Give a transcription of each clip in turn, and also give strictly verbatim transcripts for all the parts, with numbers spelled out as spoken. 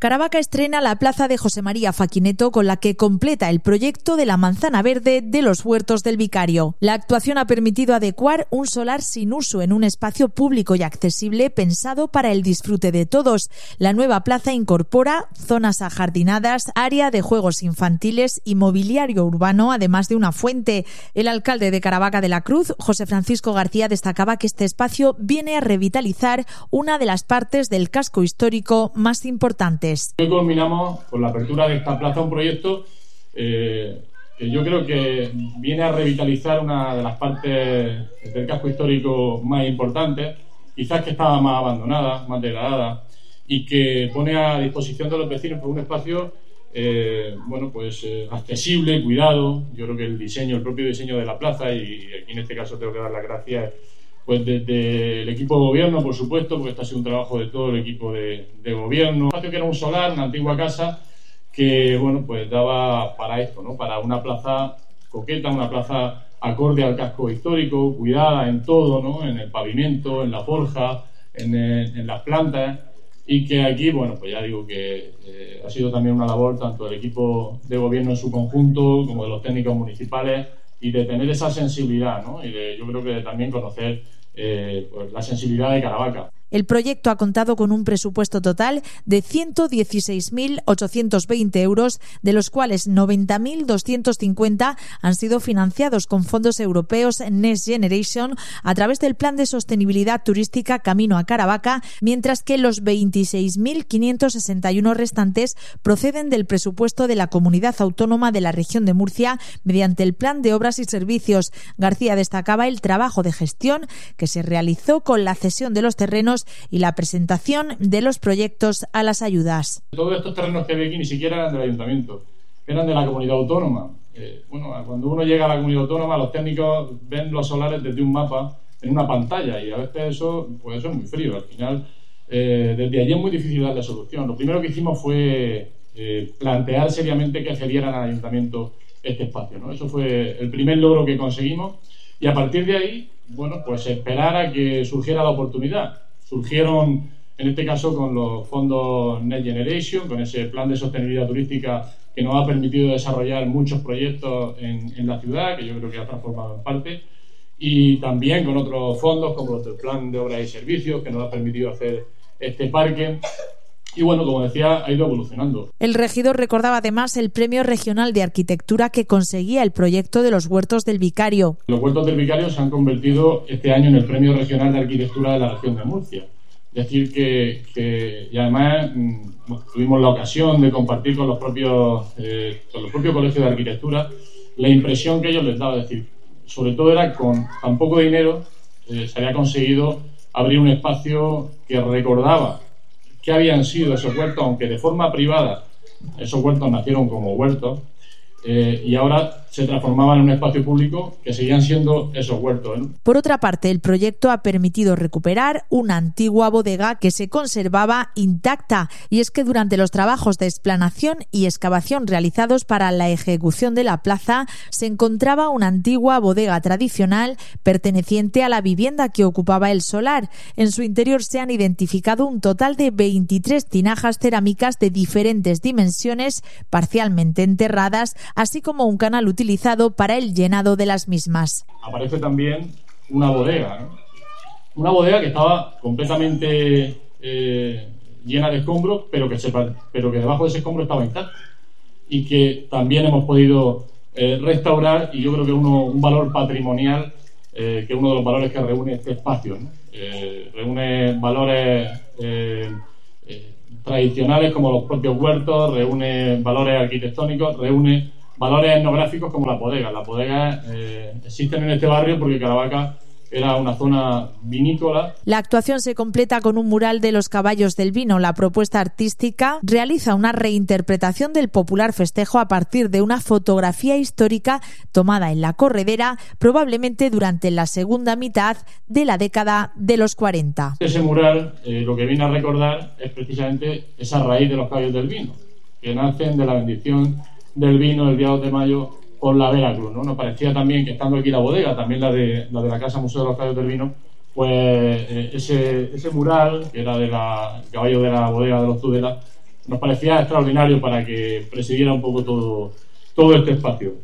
Caravaca estrena la plaza de José María Faquineto, con la que completa el proyecto de la manzana verde de los huertos del Vicario. La actuación ha permitido adecuar un solar sin uso en un espacio público y accesible pensado para el disfrute de todos. La nueva plaza incorpora zonas ajardinadas, área de juegos infantiles y mobiliario urbano, además de una fuente. El alcalde de Caravaca de la Cruz, José Francisco García, destacaba que este espacio viene a revitalizar una de las partes del casco histórico más importantes. Hoy culminamos con la apertura de esta plaza, un proyecto eh, que yo creo que viene a revitalizar una de las partes del casco histórico más importantes, quizás que estaba más abandonada, más degradada, y que pone a disposición de los vecinos por un espacio eh, bueno, pues eh, accesible, cuidado. Yo creo que el diseño, el propio diseño de la plaza, y aquí en este caso tengo que dar las gracias pues desde el equipo de gobierno, por supuesto, porque este ha sido un trabajo de todo el equipo de, de gobierno. Un espacio que era un solar, una antigua casa, que bueno, pues daba para esto, ¿no? Para una plaza coqueta, una plaza acorde al casco histórico, cuidada en todo, ¿no? En el pavimento, en la forja, en, el, en las plantas, y que aquí, bueno, pues ya digo que eh, ha sido también una labor tanto del equipo de gobierno en su conjunto como de los técnicos municipales, y de tener esa sensibilidad, ¿no? Y de, yo creo que de también conocer eh, pues la sensibilidad de Caravaca. El proyecto ha contado con un presupuesto total de ciento dieciséis mil ochocientos veinte euros, de los cuales noventa mil doscientos cincuenta han sido financiados con fondos europeos Next Generation a través del Plan de Sostenibilidad Turística Camino a Caravaca, mientras que los veintiséis mil quinientos sesenta y uno restantes proceden del presupuesto de la Comunidad Autónoma de la Región de Murcia mediante el Plan de Obras y Servicios. García destacaba el trabajo de gestión que se realizó con la cesión de los terrenos y la presentación de los proyectos a las ayudas. Todos estos terrenos que ve aquí ni siquiera eran del ayuntamiento, eran de la comunidad autónoma. Eh, bueno, cuando uno llega a la comunidad autónoma, los técnicos ven los solares desde un mapa en una pantalla, y a veces eso, pues eso es muy frío. Al final, eh, desde allí es muy difícil darle solución. Lo primero que hicimos fue eh, plantear seriamente que cedieran al ayuntamiento este espacio, ¿no? Eso fue el primer logro que conseguimos, y a partir de ahí, bueno, pues esperar a que surgiera la oportunidad. Surgieron, en este caso, con los fondos Next Generation, con ese plan de sostenibilidad turística que nos ha permitido desarrollar muchos proyectos en, en la ciudad, que yo creo que ha transformado en parte, y también con otros fondos como los del Plan de Obras y Servicios, que nos ha permitido hacer este parque. Y bueno, como decía, ha ido evolucionando. El regidor recordaba además el Premio Regional de Arquitectura que conseguía el proyecto de los huertos del Vicario. Los huertos del Vicario se han convertido este año en el Premio Regional de Arquitectura de la Región de Murcia. Es decir, que, que y además mmm, tuvimos la ocasión de compartir con los propios, eh, con los propios colegios de arquitectura la impresión que ellos les daba. Es decir, sobre todo era con tan poco dinero eh, se había conseguido abrir un espacio que recordaba que habían sido esos huertos, aunque de forma privada esos huertos nacieron como huertos, eh, y ahora se transformaban en un espacio público que seguían siendo esos huertos, ¿no? Por otra parte, el proyecto ha permitido recuperar una antigua bodega que se conservaba intacta, y es que durante los trabajos de explanación y excavación realizados para la ejecución de la plaza se encontraba una antigua bodega tradicional perteneciente a la vivienda que ocupaba el solar. En su interior se han identificado un total de veintitrés tinajas cerámicas de diferentes dimensiones parcialmente enterradas, así como un canal utilizado para el llenado de las mismas. Aparece también una bodega, ¿no? Una bodega que estaba completamente eh, llena de escombros, pero que, se, pero que debajo de ese escombro estaba intacta, y que también hemos podido eh, restaurar, y yo creo que uno, un valor patrimonial, eh, que es uno de los valores que reúne este espacio, ¿no? Eh, reúne valores eh, eh, tradicionales como los propios huertos, reúne valores arquitectónicos, reúne valores etnográficos como las bodegas. Las bodegas eh, existen en este barrio porque Caravaca era una zona vinícola. La actuación se completa con un mural de los caballos del vino. La propuesta artística realiza una reinterpretación del popular festejo a partir de una fotografía histórica tomada en la corredera, probablemente durante la segunda mitad de la década de los cuarenta. Ese mural eh, lo que viene a recordar es precisamente esa raíz de los caballos del vino, que nacen de la bendición del vino el día dos de mayo por la Veracruz, ¿no? Nos parecía también que, estando aquí la bodega, también la de la, de la Casa Museo de los Caballos del Vino, pues eh, ese, ese mural, que era de la caballo de la bodega de los Tudela, nos parecía extraordinario para que presidiera un poco todo, todo este espacio.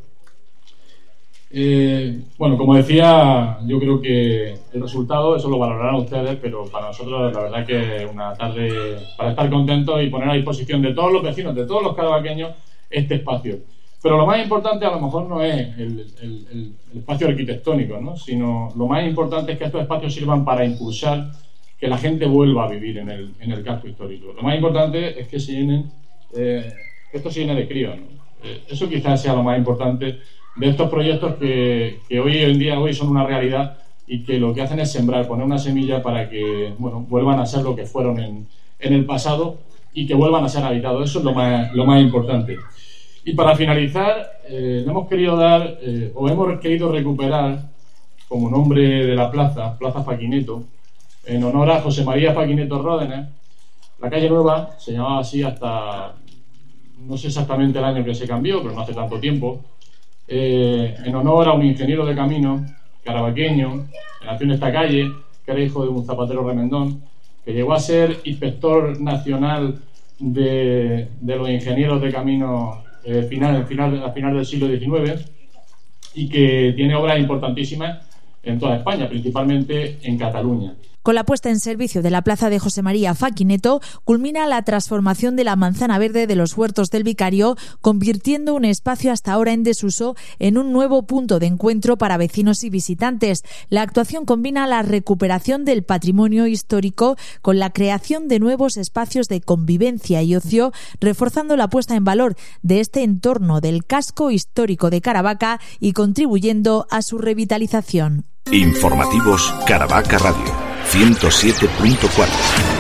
Eh, bueno, como decía, yo creo que el resultado, eso lo valorarán ustedes, pero para nosotros la verdad que es una tarde para estar contentos y poner a disposición de todos los vecinos, de todos los caravaqueños, este espacio. Pero lo más importante a lo mejor no es el, el, el, el espacio arquitectónico, ¿no? Sino lo más importante es que estos espacios sirvan para impulsar que la gente vuelva a vivir en el, en el casco histórico. Lo más importante es que se llenen, eh, esto se llene de críos, ¿no? Eh, eso quizás sea lo más importante de estos proyectos que, que hoy en día hoy son una realidad y que lo que hacen es sembrar, poner una semilla para que, bueno, vuelvan a ser lo que fueron en, en el pasado y que vuelvan a ser habitados. Eso es lo más, lo más importante. Y para finalizar, eh, hemos querido dar, eh, o hemos querido recuperar como nombre de la plaza, Plaza Faquineto, en honor a José María Faquineto Ródenes. La calle Nueva se llamaba así hasta, no sé exactamente el año que se cambió, pero no hace tanto tiempo, eh, en honor a un ingeniero de camino caravaqueño que nació en esta calle, que era hijo de un zapatero remendón, que llegó a ser inspector nacional de, de los ingenieros de camino eh, final, final, a final del siglo diecinueve, y que tiene obras importantísimas en toda España, principalmente en Cataluña. Con la puesta en servicio de la plaza de José María Faquineto, culmina la transformación de la manzana verde de los Huertos del Vicario, convirtiendo un espacio hasta ahora en desuso en un nuevo punto de encuentro para vecinos y visitantes. La actuación combina la recuperación del patrimonio histórico con la creación de nuevos espacios de convivencia y ocio, reforzando la puesta en valor de este entorno del casco histórico de Caravaca y contribuyendo a su revitalización. Informativos Caravaca Radio ciento siete punto cuatro.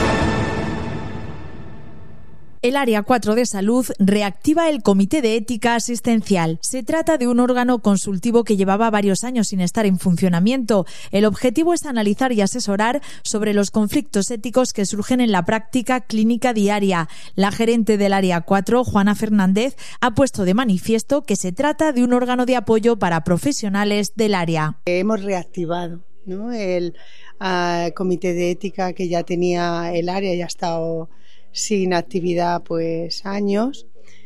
El Área cuatro de Salud reactiva el Comité de Ética Asistencial. Se trata de un órgano consultivo que llevaba varios años sin estar en funcionamiento. El objetivo es analizar y asesorar sobre los conflictos éticos que surgen en la práctica clínica diaria. La gerente del Área cuatro, Juana Fernández, ha puesto de manifiesto que se trata de un órgano de apoyo para profesionales del área. Hemos reactivado, ¿no?, el uh, Comité de Ética que ya tenía el área, ya ha estado sin actividad pues años,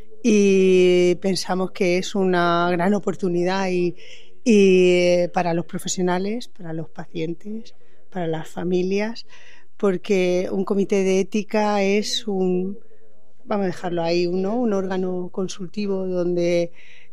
y pensamos que es una gran oportunidad y, y para los profesionales, para los pacientes, para las familias, porque un comité de ética es un, vamos a dejarlo ahí, ¿no?, un órgano consultivo donde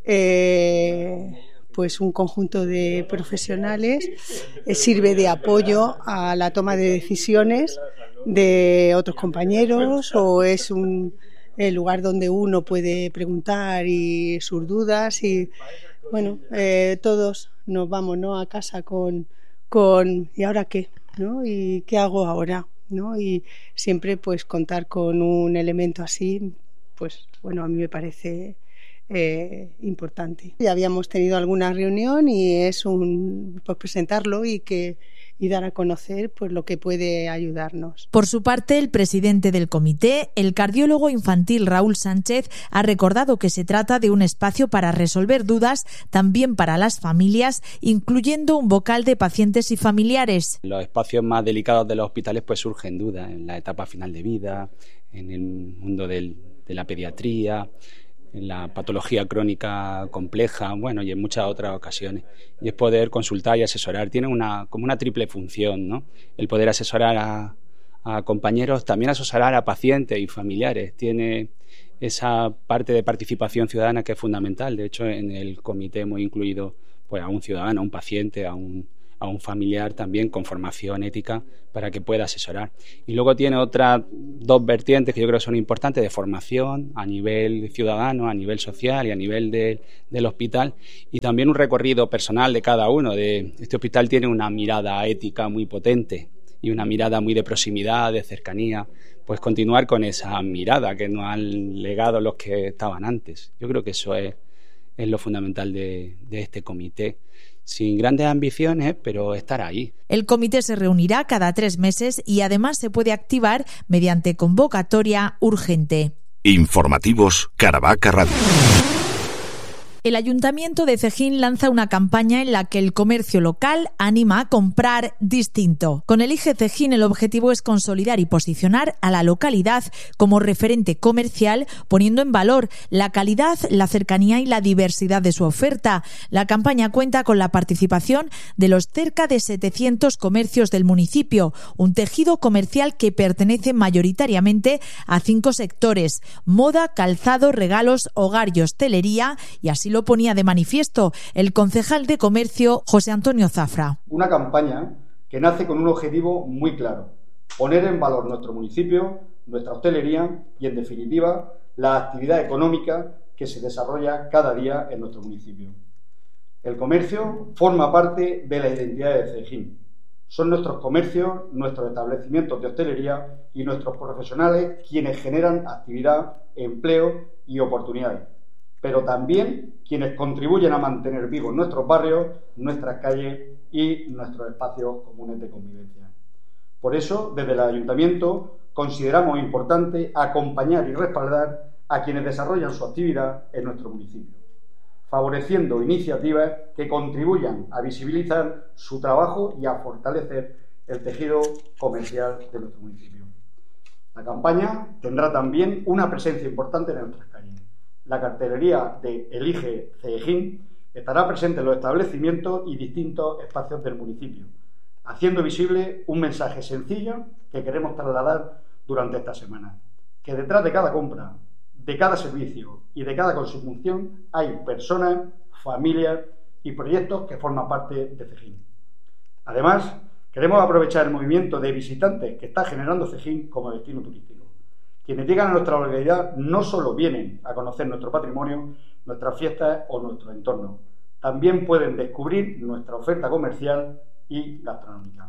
eh, pues un conjunto de profesionales eh, sirve de apoyo a la toma de decisiones de otros compañeros, o es un el lugar donde uno puede preguntar y sus dudas, y bueno, eh, todos nos vamos, ¿no?, a casa con, con ¿y ahora qué?, ¿no?, y ¿qué hago ahora?, ¿no? Y siempre pues contar con un elemento así, pues bueno, a mí me parece eh, importante. Ya habíamos tenido alguna reunión y es un pues presentarlo y que y dar a conocer pues lo que puede ayudarnos. Por su parte, el presidente del comité, el cardiólogo infantil Raúl Sánchez, ha recordado que se trata de un espacio para resolver dudas también para las familias, incluyendo un vocal de pacientes y familiares. Los espacios más delicados de los hospitales pues surgen dudas en la etapa final de vida, en el mundo del, de la pediatría, en la patología crónica compleja, bueno, y en muchas otras ocasiones. Y es poder consultar y asesorar. Tiene una como una triple función, ¿no? El poder asesorar a, a compañeros, también asesorar a pacientes y familiares. Tiene esa parte de participación ciudadana que es fundamental. De hecho, en el comité hemos incluido pues a un ciudadano, a un paciente, a un a un familiar también con formación ética para que pueda asesorar. Y luego tiene otras dos vertientes que yo creo que son importantes, de formación a nivel ciudadano, a nivel social y a nivel de, del hospital, y también un recorrido personal de cada uno. De, este hospital tiene una mirada ética muy potente y una mirada muy de proximidad, de cercanía, pues continuar con esa mirada que nos han legado los que estaban antes. Yo creo que eso es, es lo fundamental de, de este comité. Sin grandes ambiciones, pero estar ahí. El comité se reunirá cada tres meses y además se puede activar mediante convocatoria urgente. Informativos Caravaca Radio. El Ayuntamiento de Cejín lanza una campaña en la que el comercio local anima a comprar distinto. Con Elige Cejín el objetivo es consolidar y posicionar a la localidad como referente comercial, poniendo en valor la calidad, la cercanía y la diversidad de su oferta. La campaña cuenta con la participación de los cerca de setecientos comercios del municipio, un tejido comercial que pertenece mayoritariamente a cinco sectores: moda, calzado, regalos, hogar y hostelería, y así lo ponía de manifiesto el concejal de Comercio, José Antonio Zafra. Una campaña que nace con un objetivo muy claro: poner en valor nuestro municipio, nuestra hostelería y, en definitiva, la actividad económica que se desarrolla cada día en nuestro municipio. El comercio forma parte de la identidad de Cejín. Son nuestros comercios, nuestros establecimientos de hostelería y nuestros profesionales quienes generan actividad, empleo y oportunidades, pero también quienes contribuyen a mantener vivos nuestros barrios, nuestras calles y nuestros espacios comunes de convivencia. Por eso, desde el Ayuntamiento, consideramos importante acompañar y respaldar a quienes desarrollan su actividad en nuestro municipio, favoreciendo iniciativas que contribuyan a visibilizar su trabajo y a fortalecer el tejido comercial de nuestro municipio. La campaña tendrá también una presencia importante en nuestras calles. La cartelería de Elige Cejín estará presente en los establecimientos y distintos espacios del municipio, haciendo visible un mensaje sencillo que queremos trasladar durante esta semana: que detrás de cada compra, de cada servicio y de cada consumición hay personas, familias y proyectos que forman parte de Cejín. Además, queremos aprovechar el movimiento de visitantes que está generando Cejín como destino turístico. Quienes llegan a nuestra localidad no solo vienen a conocer nuestro patrimonio, nuestras fiestas o nuestro entorno, también pueden descubrir nuestra oferta comercial y gastronómica.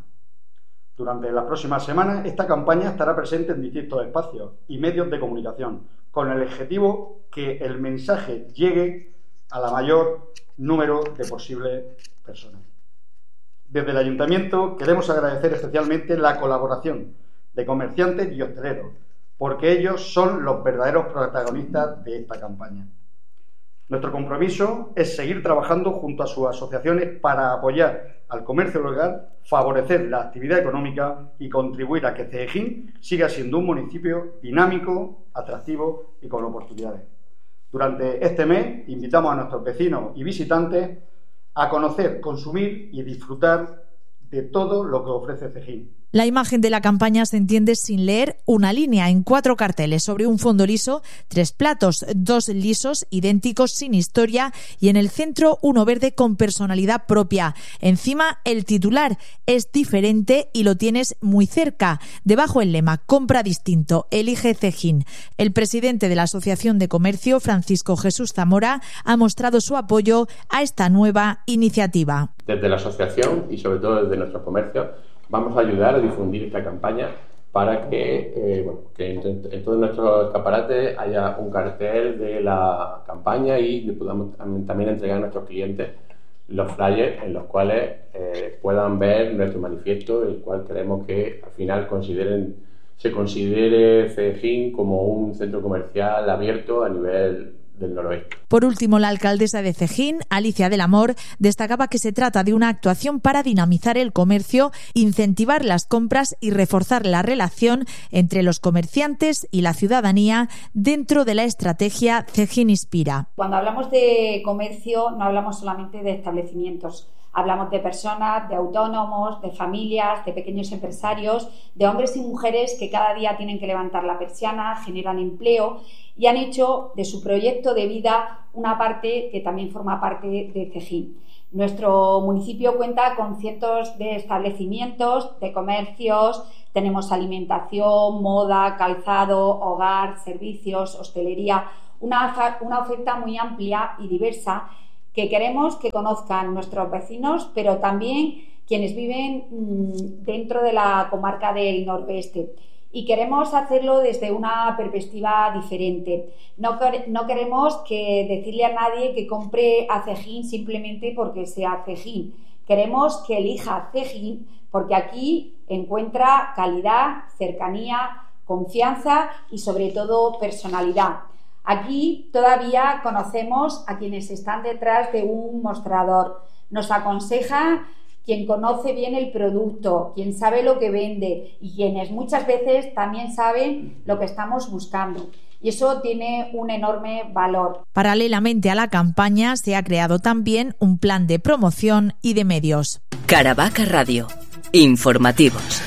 Durante las próximas semanas, esta campaña estará presente en distintos espacios y medios de comunicación, con el objetivo que el mensaje llegue a la mayor número de posibles personas. Desde el Ayuntamiento queremos agradecer especialmente la colaboración de comerciantes y hosteleros, porque ellos son los verdaderos protagonistas de esta campaña. Nuestro compromiso es seguir trabajando junto a sus asociaciones para apoyar al comercio local, favorecer la actividad económica y contribuir a que Cejín siga siendo un municipio dinámico, atractivo y con oportunidades. Durante este mes invitamos a nuestros vecinos y visitantes a conocer, consumir y disfrutar de todo lo que ofrece Cejín. La imagen de la campaña se entiende sin leer una línea, en cuatro carteles sobre un fondo liso, tres platos, dos lisos idénticos sin historia y en el centro uno verde con personalidad propia. Encima el titular: es diferente y lo tienes muy cerca. Debajo el lema: compra distinto, elige Cejín. El presidente de la Asociación de Comercio, Francisco Jesús Zamora, ha mostrado su apoyo a esta nueva iniciativa. Desde la asociación y sobre todo desde nuestros comercios vamos a ayudar a difundir esta campaña para que, eh, bueno, que en, en todos nuestros escaparates haya un cartel de la campaña y le podamos también entregar a nuestros clientes los flyers en los cuales eh, puedan ver nuestro manifiesto, el cual queremos que al final consideren, se considere Cejín como un centro comercial abierto a nivel del noroeste. Por último, la alcaldesa de Cejín, Alicia del Amor, destacaba que se trata de una actuación para dinamizar el comercio, incentivar las compras y reforzar la relación entre los comerciantes y la ciudadanía dentro de la estrategia Cejín Inspira. Cuando hablamos de comercio no hablamos solamente de establecimientos. Hablamos de personas, de autónomos, de familias, de pequeños empresarios, de hombres y mujeres que cada día tienen que levantar la persiana, generan empleo y han hecho de su proyecto de vida una parte que también forma parte de Cejín. Nuestro municipio cuenta con cientos de establecimientos, de comercios, tenemos alimentación, moda, calzado, hogar, servicios, hostelería, una, una oferta muy amplia y diversa que queremos que conozcan nuestros vecinos, pero también quienes viven mmm, dentro de la comarca del noroeste. Y queremos hacerlo desde una perspectiva diferente. No, no queremos que decirle a nadie que compre a Cejín simplemente porque sea Cejín. Queremos que elija Cejín porque aquí encuentra calidad, cercanía, confianza y sobre todo personalidad. Aquí todavía conocemos a quienes están detrás de un mostrador. Nos aconseja quien conoce bien el producto, quien sabe lo que vende y quienes muchas veces también saben lo que estamos buscando. Y eso tiene un enorme valor. Paralelamente a la campaña, se ha creado también un plan de promoción y de medios. Caravaca Radio. Informativos.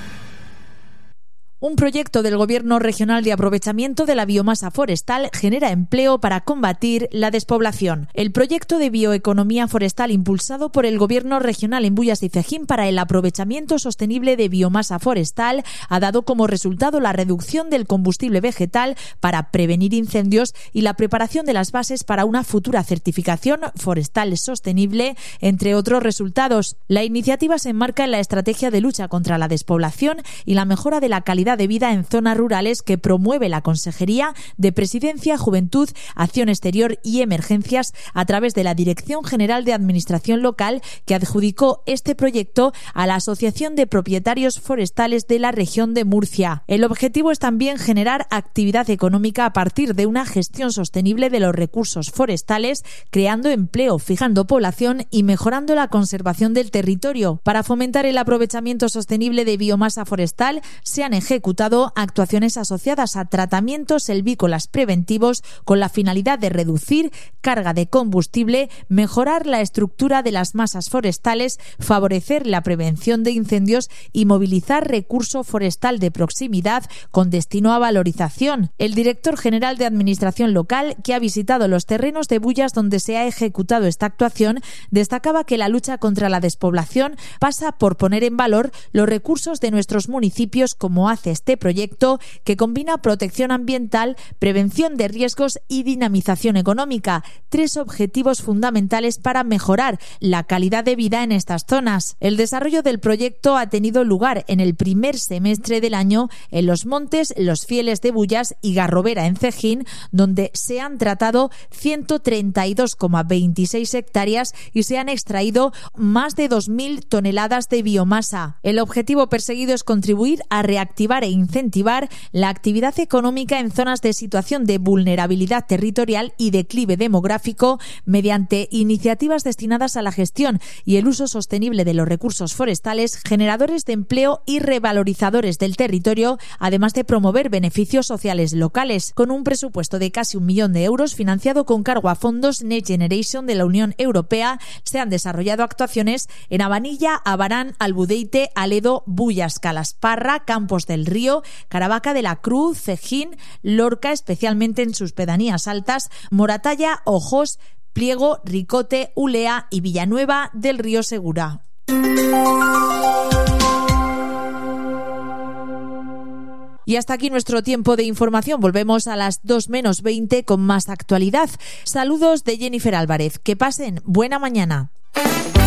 Un proyecto del Gobierno regional de aprovechamiento de la biomasa forestal genera empleo para combatir la despoblación. El proyecto de bioeconomía forestal impulsado por el Gobierno regional en Bullas y Cejín para el aprovechamiento sostenible de biomasa forestal ha dado como resultado la reducción del combustible vegetal para prevenir incendios y la preparación de las bases para una futura certificación forestal sostenible, entre otros resultados. La iniciativa se enmarca en la estrategia de lucha contra la despoblación y la mejora de la calidad de vida en zonas rurales que promueve la Consejería de Presidencia, Juventud, Acción Exterior y Emergencias a través de la Dirección General de Administración Local, que adjudicó este proyecto a la Asociación de Propietarios Forestales de la región de Murcia. El objetivo es también generar actividad económica a partir de una gestión sostenible de los recursos forestales, creando empleo, fijando población y mejorando la conservación del territorio. Para fomentar el aprovechamiento sostenible de biomasa forestal, se han ejecutado ejecutado actuaciones asociadas a tratamientos selvícolas preventivos con la finalidad de reducir carga de combustible, mejorar la estructura de las masas forestales, favorecer la prevención de incendios y movilizar recurso forestal de proximidad con destino a valorización. El director general de Administración Local, que ha visitado los terrenos de Bullas donde se ha ejecutado esta actuación, destacaba que la lucha contra la despoblación pasa por poner en valor los recursos de nuestros municipios, como hace este proyecto, que combina protección ambiental, prevención de riesgos y dinamización económica, tres objetivos fundamentales para mejorar la calidad de vida en estas zonas. El desarrollo del proyecto ha tenido lugar en el primer semestre del año en Los Montes, Los Fieles de Bullas y Garrovera en Cejín, donde se han tratado ciento treinta y dos coma veintiséis hectáreas y se han extraído más de dos mil toneladas de biomasa. El objetivo perseguido es contribuir a reactivar e incentivar la actividad económica en zonas de situación de vulnerabilidad territorial y declive demográfico mediante iniciativas destinadas a la gestión y el uso sostenible de los recursos forestales, generadores de empleo y revalorizadores del territorio, además de promover beneficios sociales locales. Con un presupuesto de casi un millón de euros financiado con cargo a fondos Next Generation de la Unión Europea, se han desarrollado actuaciones en Abanilla, Abarán, Albudeite, Aledo, Bullas, Calasparra, Campos del Río, Caravaca de la Cruz, Cejín, Lorca, especialmente en sus pedanías altas, Moratalla, Ojos, Pliego, Ricote, Ulea y Villanueva del Río Segura. Y hasta aquí nuestro tiempo de información. Volvemos a las dos menos veinte con más actualidad. Saludos de Jennifer Álvarez. Que pasen buena mañana.